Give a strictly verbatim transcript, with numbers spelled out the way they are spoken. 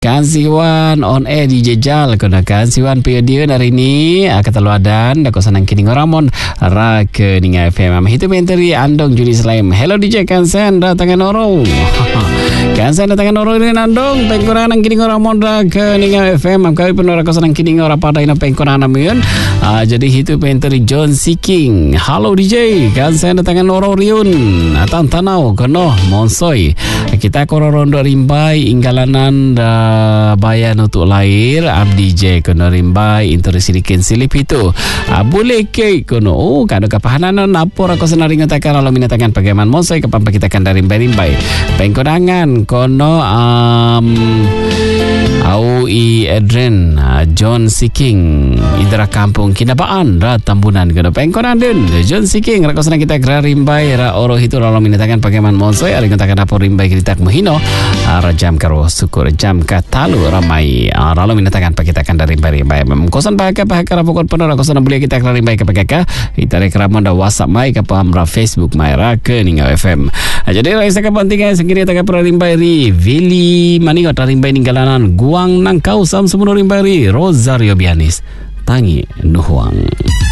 Kan siwan on air di jejal kena kan siwan periode hari ni kata luadan dak kosanang kini ngoramon ra ke ninga F M itu menteri andong juri selaim. Hello D J Kansen datangan oro. Kansen datangan oro ni andong pengkoranang kini ngoramon ra ke ninga F M kami penora kosanang kini ngora pada ina pengkorana meun. Uh, jadi itu menteri John Seeking. Hello D J Kansen datangan oro riun atan tanau kono monsoi. Kita kororondo rimbai inggalanan da bayan untuk lahir Abdi J kono rimbai intorisilikin silip itu uh, boleh ke kono oh kado kapahanan napor aku senari ngatakan kalau minatakan bagaimana mosai kapan kita akan dari rimbai-rimbai pengkodangan kono um, au i Edren uh, John Seeking Indra Kampung Kinabaan ra Tambunan kono pengkodan den John Seeking ra kosana kita gra rimbai ra oro itu kalau minatakan bagaimana mosai ari ngatakan napor rimbai kita mohino uh, rajam karo syukur jam katalu ramai uh, lalu minatakan pak kita akan dari rimbai-rimbai kosan pakai pakai rapokon penora kosan boleh kita gra rimbai ke pakai kita rekramon da WhatsApp mai ke pamra Facebook mai ra ke ninga F M uh, jadi raisa kepentingan sendiri tak per rimbai ri Vili maningot rimbai ninggalanan guang nang kau sam semuno rimbai ri Rosario Bianis tangi nuhuang.